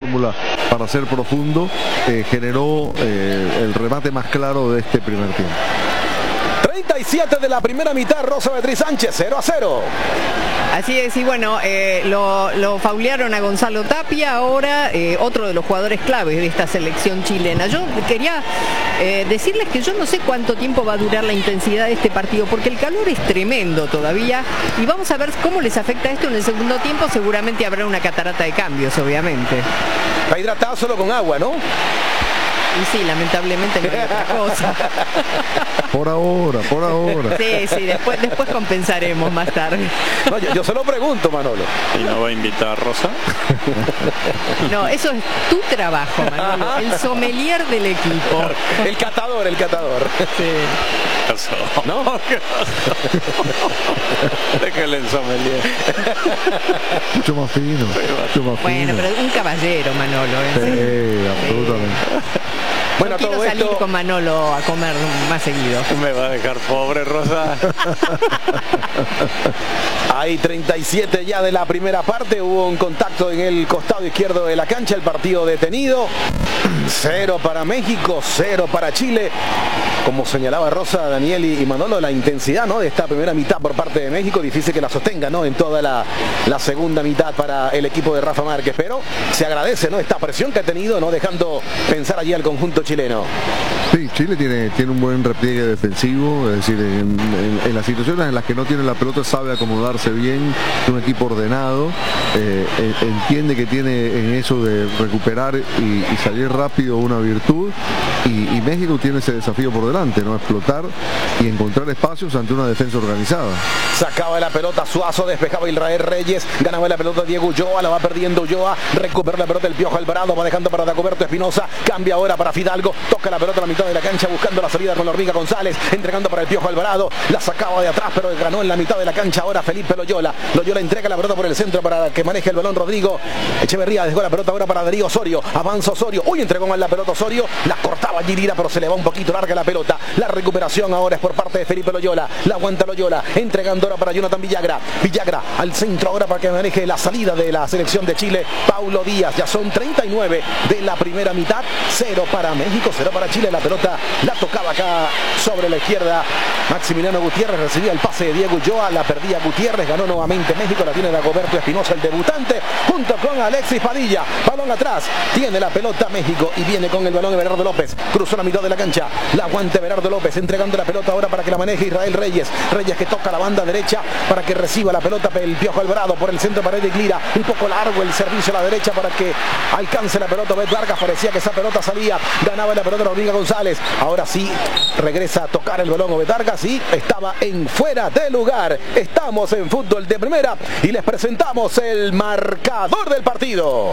fórmula para ser profundo, generó el remate más claro de este primer tiempo. 37 de la primera mitad, Rosa Beatriz Sánchez, 0-0. Así es, y bueno, lo faulearon a Gonzalo Tapia, ahora otro de los jugadores claves de esta selección chilena. Yo quería decirles que yo no sé cuánto tiempo va a durar la intensidad de este partido, porque el calor es tremendo todavía, y vamos a ver cómo les afecta esto en el segundo tiempo. Seguramente habrá una catarata de cambios, obviamente. Va hidratado solo con agua, ¿no? Y sí, lamentablemente no hay otra cosa. Por ahora. Sí, después compensaremos más tarde. No, yo se lo pregunto, Manolo. ¿Y no va a invitar a Rosa? No, eso es tu trabajo, Manolo. El sommelier del equipo. El catador. Sí. ¿No? Déjale el sommelier. Mucho más fino. Bueno, pero un caballero, Manolo. Sí, absolutamente. Bueno, quiero todo salir esto con Manolo a comer más seguido. Me va a dejar pobre, Rosa. Hay 37 ya de la primera parte. Hubo un contacto en el costado izquierdo de la cancha. El partido detenido. 0 para México, 0 para Chile. Como señalaba Rosa, Daniel y Manolo, la intensidad, ¿no?, de esta primera mitad por parte de México, difícil que la sostenga, ¿no?, en toda la segunda mitad para el equipo de Rafa Márquez. Pero se agradece, ¿no?, esta presión que ha tenido, ¿no?, dejando pensar allí al conjunto chileno. Sí, Chile tiene un buen repliegue defensivo, es decir, en las situaciones en las que no tiene la pelota sabe acomodarse bien, es un equipo ordenado, entiende que tiene en eso de recuperar y salir rápido una virtud, y México tiene ese desafío por delante, ¿no?, explotar y encontrar espacios ante una defensa organizada. Sacaba la pelota Suazo, despejaba Israel Reyes, ganaba la pelota Diego Ulloa, la va perdiendo Ulloa, recupera la pelota el Piojo Alvarado, va dejando para Dagoberto Espinosa, cambia ahora para Fidalgo, toca la pelota a la mitad de la cancha buscando la salida con la Hormiga González, entregando para el Piojo Alvarado, la sacaba de atrás pero ganó en la mitad de la cancha ahora Felipe Loyola entrega la pelota por el centro para que maneje el balón Rodrigo Echeverría, dejó la pelota ahora para Darío Osorio, avanza Osorio, hoy entregó mal la pelota Osorio, la cortaba Girira pero se le va un poquito larga la pelota, la recuperación ahora es por parte de Felipe Loyola, la aguanta Loyola, entregando ahora para Jonathan Villagra al centro ahora para que maneje la salida de la selección de Chile, Paulo Díaz. Ya son 39 de la primera mitad, 0 para México, 0 para Chile. La pelota la tocaba acá sobre la izquierda Maximiliano Gutiérrez, recibía el pase de Diego Ulloa, la perdía Gutiérrez, ganó nuevamente México, la tiene Dagoberto Espinosa, el debutante, junto con Alexis Padilla, balón atrás, tiene la pelota México y viene con el balón de Berardo López, cruzó la mitad de la cancha, la aguante Berardo López, entregando la pelota ahora para que la maneje Israel Reyes que toca la banda derecha para que reciba la pelota el Piojo Alvarado por el centro para Eric Lira, un poco largo el servicio a la derecha para que alcance la pelota Bet Vargas, parecía que esa pelota salía, ganaba la pelota la Hormiga González, ahora sí regresa a tocar el balón Bet Vargas y estaba en fuera de lugar. Estamos en fútbol de primera y les presentamos el marcador del partido.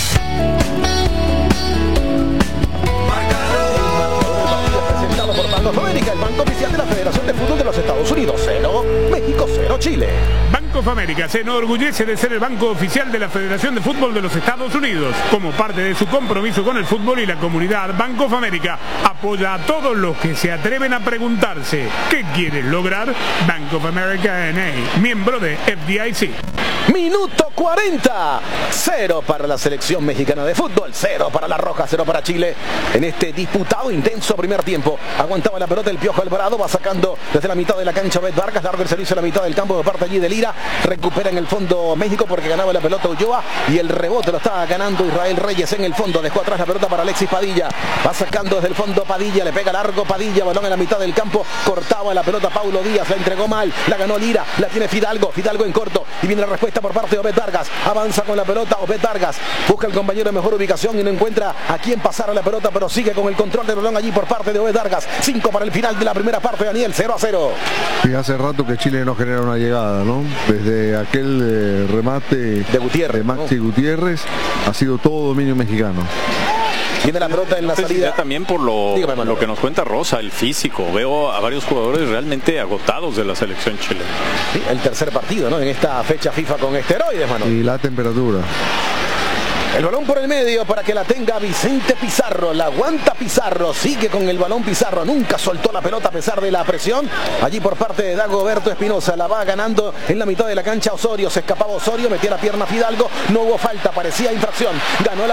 Presentado por Banco of America, el banco oficial de la Federación de Fútbol de los Estados Unidos. 0, México 0, Chile. Banco of America se enorgullece de ser el banco oficial de la Federación de Fútbol de los Estados Unidos. Como parte de su compromiso con el fútbol y la comunidad, Banco of America apoya a todos los que se atreven a preguntarse ¿qué quieres lograr? Bank of America N.A., miembro de FDIC. Minuto 40, 0 para la selección mexicana de fútbol, 0 para la Roja, 0 para Chile. En este disputado, intenso primer tiempo, aguantaba la pelota el Piojo Alvarado, va sacando desde la mitad de la cancha Bet Vargas, largo el servicio a la mitad del campo de parte allí de Lira, recupera en el fondo México porque ganaba la pelota Ulloa y el rebote lo estaba ganando Israel Reyes en el fondo, dejó atrás la pelota para Alexis Padilla, va sacando desde el fondo Padilla, le pega largo Padilla, balón en la mitad del campo, cortaba la pelota Paulo Díaz, la entregó mal, la ganó Lira, la tiene Fidalgo en corto y viene la respuesta por parte de Obed Vargas, avanza con la pelota Obed Vargas, busca el compañero de mejor ubicación y no encuentra a quien pasar a la pelota, pero sigue con el control del balón allí por parte de Obed Vargas. 5 para el final de la primera parte, Daniel, 0-0. Y hace rato que Chile no genera una llegada, ¿no? Desde aquel remate de Gutiérrez, de Maxi Gutiérrez, ha sido todo dominio mexicano. Tiene la pelota en la salida. También por lo que nos cuenta Rosa, el físico. Veo a varios jugadores realmente agotados de la selección chilena. Sí, el tercer partido, ¿no?, en esta fecha FIFA con esteroides, mano. Y la temperatura. El balón por el medio para que la tenga Vicente Pizarro, la aguanta Pizarro, sigue con el balón Pizarro, nunca soltó la pelota a pesar de la presión, allí por parte de Dagoberto Espinosa, la va ganando en la mitad de la cancha Osorio, se escapaba Osorio, metía la pierna Fidalgo, no hubo falta, parecía infracción, ganó la pelota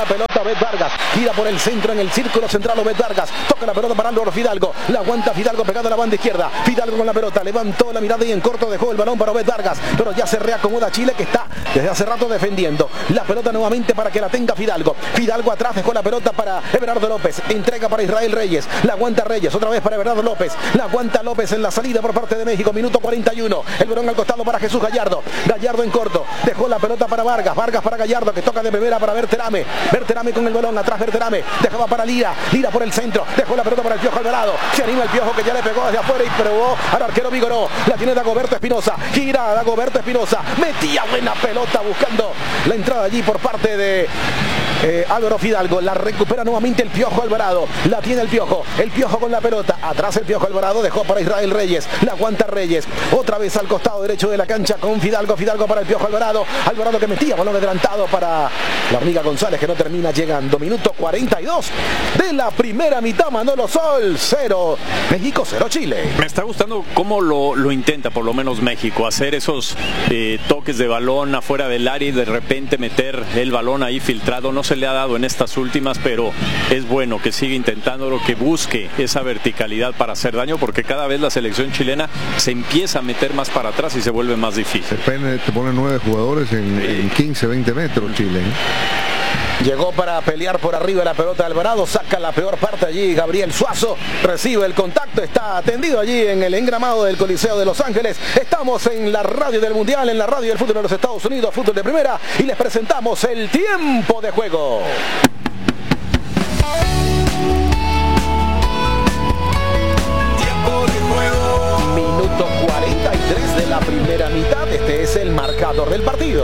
Obed Vargas, gira por el centro en el círculo central. Obed Vargas toca la pelota para Álvaro Fidalgo, la aguanta Fidalgo pegado a la banda izquierda. Fidalgo con la pelota, levantó la mirada y en corto dejó el balón para Obed Vargas, pero ya se reacomoda Chile, que está desde hace rato defendiendo. La pelota nuevamente para que la tenga Fidalgo. Fidalgo atrás, dejó la pelota para Everardo López, entrega para Israel Reyes, la aguanta Reyes, otra vez para Everardo López, la aguanta López en la salida por parte de México. Minuto 41, el balón al costado para Jesús Gallardo. Gallardo en corto, dejó la pelota para Vargas, Vargas para Gallardo, que toca de primera para Berterame. Berterame con el balón, atrás Berterame, dejaba para Lira, Lira por el centro, dejó la pelota para el Piojo Alvarado. Se anima el Piojo, que ya le pegó desde afuera y probó al arquero Vigoró. La tiene Dagoberto Espinosa, gira Dagoberto Espinosa, metía buena pelota buscando la entrada allí por parte de Álvaro Fidalgo. La recupera nuevamente el Piojo Alvarado, la tiene el Piojo con la pelota, atrás el Piojo Alvarado, dejó para Israel Reyes, la aguanta Reyes, otra vez al costado derecho de la cancha con Fidalgo, Fidalgo para el Piojo Alvarado, Alvarado que metía balón adelantado para la hormiga González, que no termina llegando. Minuto 42 de la primera mitad. Manolo Sol, 0 México, 0 Chile. Me está gustando cómo lo intenta por lo menos México, hacer esos toques de balón afuera del área y de repente meter el balón ahí filtrado. No se le ha dado en estas últimas, pero es bueno que siga intentándolo, que busque esa verticalidad para hacer daño, porque cada vez la selección chilena se empieza a meter más para atrás y se vuelve más difícil. Te ponen 9 jugadores en 15, 20 metros Chile. Llegó para pelear por arriba la pelota de Alvarado, saca la peor parte allí Gabriel Suazo, recibe el contacto, está atendido allí en el engramado del Coliseo de Los Ángeles. Estamos en la radio del Mundial, en la radio del fútbol de los Estados Unidos, fútbol de primera, y les presentamos el tiempo de juego. Tiempo de juego. Minuto 43 de la primera mitad, este es el marcador del partido.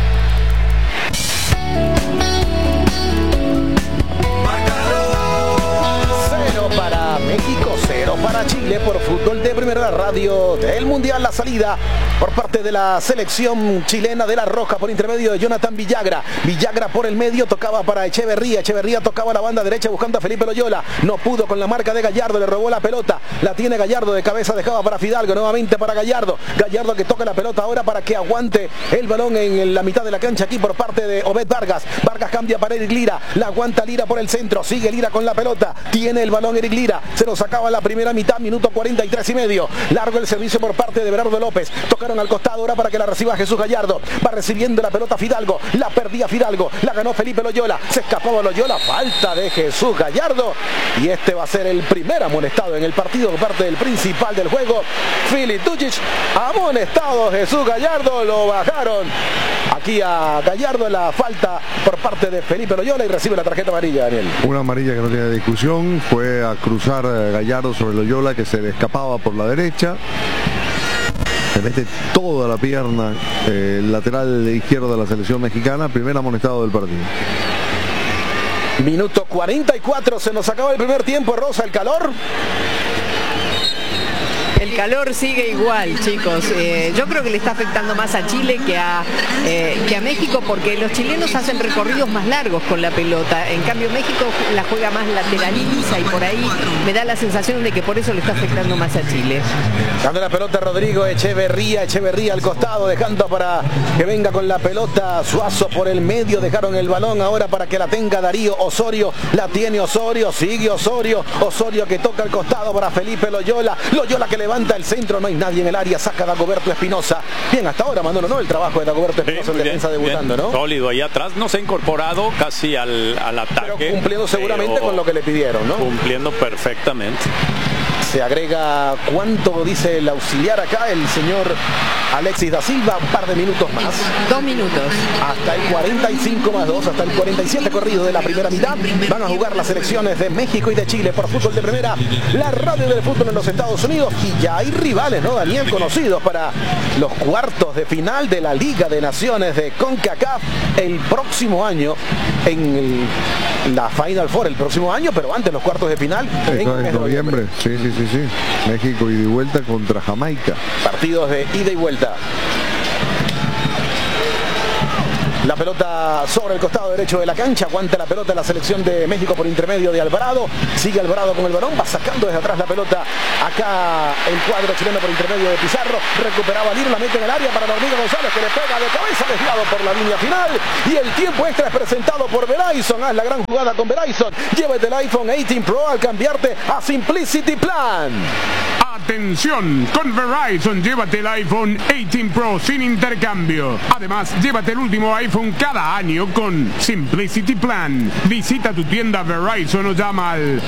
Para México, 0 para Chile por fútbol de primera, radio del Mundial. La salida por parte de la selección chilena de La Roja por intermedio de Jonathan Villagra. Villagra por el medio, tocaba para Echeverría. Echeverría tocaba la banda derecha buscando a Felipe Loyola. No pudo con la marca de Gallardo, le robó la pelota. La tiene Gallardo de cabeza, dejaba para Fidalgo, nuevamente para Gallardo. Gallardo que toca la pelota ahora para que aguante el balón en la mitad de la cancha aquí por parte de Obed Vargas. Vargas cambia para Eric Lira, la aguanta Lira por el centro, sigue Lira con la pelota, tiene el balón Eric Lira, se lo sacaba en la primera mitad, minuto 43 y medio. Largo el servicio por parte de Everardo López, tocaron al costado ahora para que la reciba Jesús Gallardo. Va recibiendo la pelota Fidalgo, la perdía Fidalgo, la ganó Felipe Loyola, se escapaba Loyola, falta de Jesús Gallardo, y este va a ser el primer amonestado en el partido por parte del principal del juego, Fili Tučić. Amonestado Jesús Gallardo, lo bajaron aquí a Gallardo, la falta por parte de Felipe Loyola, y recibe la tarjeta amarilla, Daniel. Una amarilla que no tiene discusión, fue a cruzar Gallardo sobre Loyola, que se le escapaba por la derecha. Se mete toda la pierna el lateral izquierdo de la selección mexicana, primer amonestado del partido. Minuto 44, se nos acaba el primer tiempo. Rosa, el calor. El calor sigue igual, chicos. Yo creo que le está afectando más a Chile que a México, porque los chilenos hacen recorridos más largos con la pelota. En cambio, México la juega más lateraliza, y por ahí me da la sensación de que por eso le está afectando más a Chile. Dando la pelota Rodrigo Echeverría, Echeverría al costado, dejando para que venga con la pelota Suazo por el medio. Dejaron el balón ahora para que la tenga Darío Osorio. La tiene Osorio, sigue Osorio. Osorio que toca al costado para Felipe Loyola. Loyola que levanta el centro, no hay nadie en el área, saca Dagoberto Espinosa. Bien, hasta ahora, Manolo, ¿no? El trabajo de Dagoberto Espinosa en defensa debutando, ¿no? Sólido ahí atrás, no se ha incorporado casi al ataque. Pero cumpliendo seguramente con lo que le pidieron, ¿no? Cumpliendo perfectamente. Se agrega, ¿cuánto dice el auxiliar acá? El señor Alexis da Silva, un par de minutos más. 2 minutos. Hasta el 45 más 2, hasta el 47 corrido de la primera mitad. Van a jugar las selecciones de México y de Chile por fútbol de primera, la radio del fútbol en los Estados Unidos. Y ya hay rivales, ¿no, Daniel? Conocidos para los cuartos de final de la Liga de Naciones de CONCACAF el próximo año, en la Final Four el próximo año, pero antes los cuartos de final en noviembre. Sí. México ida y vuelta contra Jamaica. Partidos de ida y vuelta. La pelota sobre el costado derecho de la cancha. Aguanta la pelota la selección de México por intermedio de Alvarado. Sigue Alvarado con el balón. Va sacando desde atrás la pelota. Acá el cuadro chileno por intermedio de Pizarro. Recuperaba Liro. La mete en el área para la Hormiga González, que le pega de cabeza, desviado por la línea final. Y el tiempo extra es presentado por Verizon. Haz la gran jugada con Verizon. Llévate el iPhone 18 Pro al cambiarte a Simplicity Plan. Atención, con Verizon llévate el iPhone 18 Pro sin intercambio. Además, llévate el último iPhone cada año con Simplicity Plan. Visita tu tienda Verizon o llama al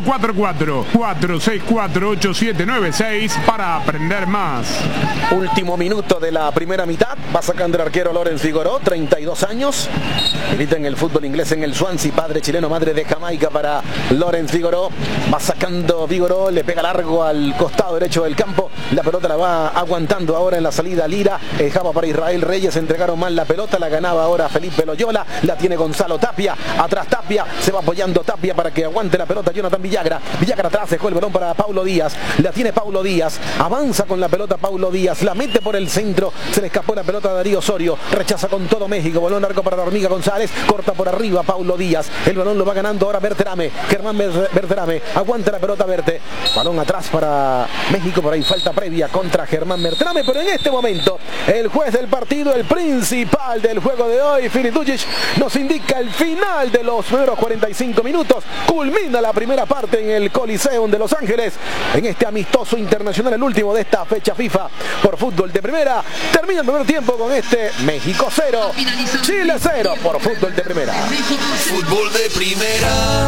844-464-8796 para aprender más. Último minuto de la primera mitad. Va sacando el arquero Lorenz Figueroa, 32 años. Milita en el fútbol inglés en el Swansea, padre chileno, madre de Jamaica para Lorenz Figueroa. Va sacando Figueroa, le pega largo al costado derecho del campo. La pelota la va aguantando ahora en la salida Lira. Dejaba para Israel Reyes, entregaron mal la pelota, la ganaba ahora Felipe Loyola. La tiene Gonzalo Tapia, atrás Tapia, se va apoyando Tapia para que aguante la pelota Jonathan Villagra. Villagra atrás, dejó el balón para Paulo Díaz. La tiene Paulo Díaz, avanza con la pelota Paulo Díaz, la mete por el centro, se le escapó la pelota a Darío Osorio, rechaza con todo México, balón largo para la Hormiga González, corta por arriba Paulo Díaz, el balón lo va ganando ahora Berterame, Germán Berterame, aguanta la pelota Berte, balón atrás para México, por ahí falta previa contra Germán Berterame, pero en este momento el juez del partido, el principal del juego de hoy, Filip Dujic, nos indica el final de los primeros 45 minutos, culmina la primera parte en el Coliseum de Los Ángeles, en este amistoso internacional, el último de esta fecha FIFA por fútbol de primera. Termina el primer tiempo con este México 0, Chile 0 por fútbol de primera. Fútbol de primera.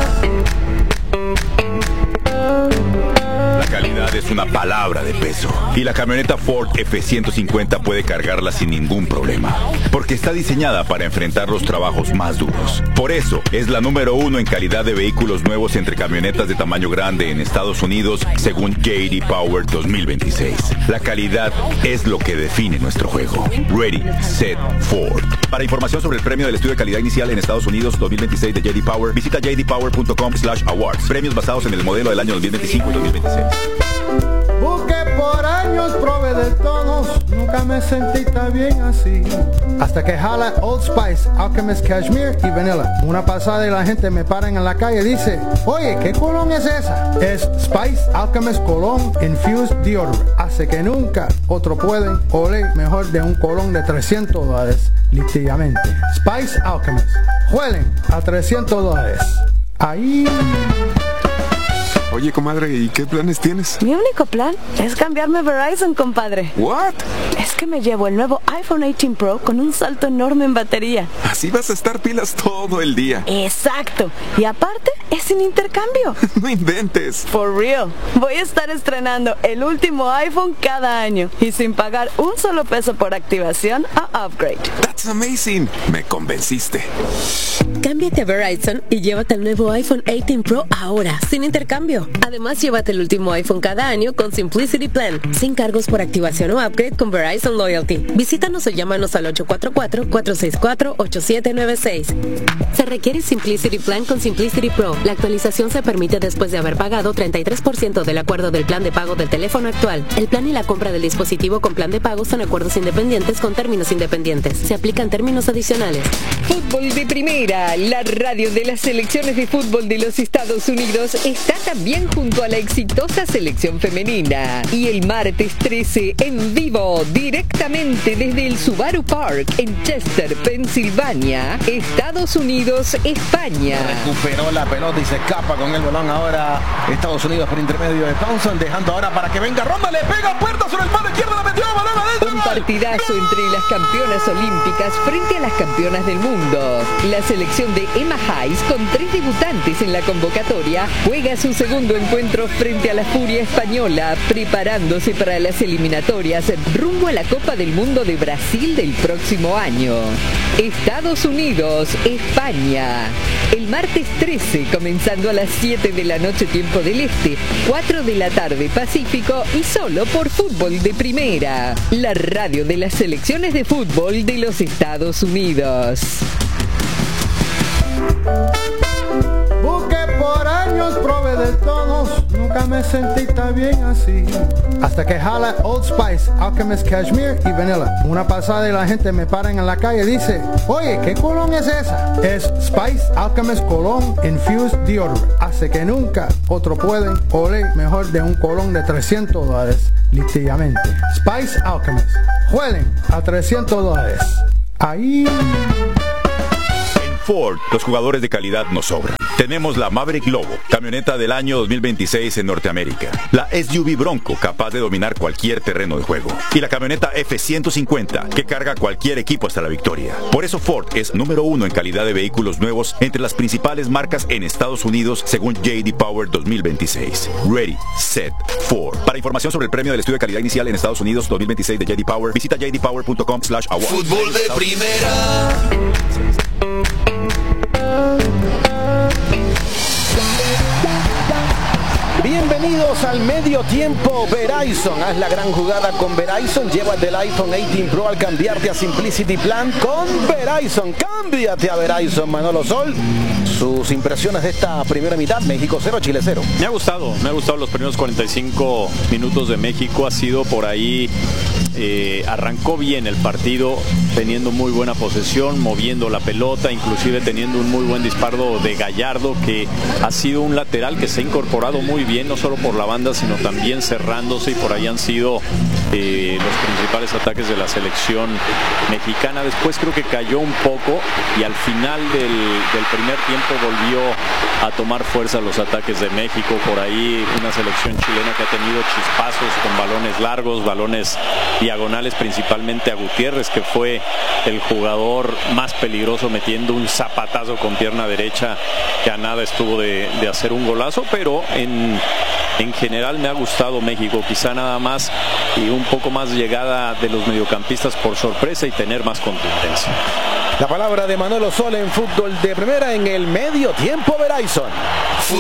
La calidad es una palabra de peso y la camioneta Ford F-150 puede cargarla sin ningún problema, porque está diseñada para enfrentar los trabajos más duros. Por eso es la número 1 en calidad de vehículos nuevos entre camionetas de tamaño grande en Estados Unidos, según J.D. Power 2026. La calidad es lo que define nuestro juego. Ready, Set, Ford. Para información sobre el premio del estudio de calidad inicial en Estados Unidos 2026 de J.D. Power, visita jdpower.com/awards. Premios basados en el modelo del año 2025 y 2026. Busqué por años, probé de todos, nunca me sentí tan bien así. Hasta que jala Old Spice, Alchemist Cashmere y Vanilla. Una pasada y la gente me paran en la calle y dice, oye, ¿qué colón es esa? Es Spice Alchemist Cologne Infused Deodorant. Hace que nunca otro pueden oler mejor de un colón de $300, literalmente. Spice Alchemist. Huelen a $300. Ahí... Oye, comadre, ¿y qué planes tienes? Mi único plan es cambiarme a Verizon, compadre. ¿What? Es que me llevo el nuevo iPhone 18 Pro con un salto enorme en batería. Así vas a estar pilas todo el día. Exacto. Y aparte, es sin intercambio. No inventes. For real. Voy a estar estrenando el último iPhone cada año y sin pagar un solo peso por activación o upgrade. That's amazing. Me convenciste. Cámbiate a Verizon y llévate el nuevo iPhone 18 Pro ahora, sin intercambio. Además, llévate el último iPhone cada año con Simplicity Plan, sin cargos por activación o upgrade con Verizon Loyalty. Visítanos o llámanos al 844-464-8796. Se requiere Simplicity Plan con Simplicity Pro. La actualización se permite después de haber pagado 33% del acuerdo del plan de pago del teléfono actual. El plan y la compra del dispositivo con plan de pago son acuerdos independientes con términos independientes. Se aplican términos adicionales. Fútbol de primera, la radio de las selecciones de fútbol de los Estados Unidos está también junto a la exitosa selección femenina. Y el martes 13 en vivo, directamente desde el Subaru Park en Chester, Pensilvania, Estados Unidos, España. Recuperó la pelota y se escapa con el balón ahora Estados Unidos por intermedio de Thompson, dejando ahora para que venga Ronda, le pega puerta sobre el palo izquierdo, la metió, balón adentro. Un partidazo entre las campeonas olímpicas frente a las campeonas del mundo. La selección de Emma Hayes, con 3 debutantes en la convocatoria, juega su segundo encuentro frente a la Furia española, preparándose para las eliminatorias rumbo a la Copa del Mundo de Brasil del próximo año. Estados Unidos, España. El martes 13, comenzando a las 7 de la noche tiempo del Este, 4 de la tarde Pacífico y solo por Fútbol de Primera, la radio de las selecciones de fútbol de los Estados Unidos. Busqué por años, probé de todos, nunca me sentí tan bien así. Hasta que jala Old Spice, Alchemist Cashmere y Vanilla. Una pasada y la gente me paran en la calle y dice, oye, ¿qué colón es esa? Es Spice Alchemist Cologne Infused Deodorant. Hace que nunca otro pueden oler mejor de un colón de $300, literalmente. Spice Alchemist. Huelen a $300. Ahí. En Ford, los jugadores de calidad nos sobran. Tenemos la Maverick Lobo, camioneta del año 2026 en Norteamérica. La SUV Bronco, capaz de dominar cualquier terreno de juego. Y la camioneta F-150, que carga cualquier equipo hasta la victoria. Por eso Ford es número 1 en calidad de vehículos nuevos entre las principales marcas en Estados Unidos, según J.D. Power 2026. Ready, Set, Ford. Para información sobre el premio del estudio de calidad inicial en Estados Unidos 2026 de J.D. Power, visita jdpower.com/awards. Fútbol de primera. Bienvenidos al medio tiempo Verizon. Haz la gran jugada con Verizon. Llévate el iPhone 18 Pro al cambiarte a Simplicity Plan con Verizon. Cámbiate a Verizon. Manolo Sol, sus impresiones de esta primera mitad. México 0, Chile 0. Me ha gustado los primeros 45 minutos de México. Ha sido por ahí, arrancó bien el partido, teniendo muy buena posesión, moviendo la pelota, inclusive teniendo un muy buen disparo de Gallardo, que ha sido un lateral que se ha incorporado muy bien, no solo por la banda, sino también cerrándose, y por ahí han sido los principales ataques de la selección mexicana. Después creo que cayó un poco y al final del primer tiempo volvió a tomar fuerza los ataques de México. Por ahí una selección chilena que ha tenido chispazos con balones largos, balones diagonales, principalmente a Gutiérrez, que fue el jugador más peligroso, metiendo un zapatazo con pierna derecha que a nada estuvo de hacer un golazo. Pero en general me ha gustado México, quizá nada más y un poco más llegada de los mediocampistas por sorpresa y tener más contundencia. La palabra de Manolo Sol en fútbol de primera en el medio tiempo Verizon.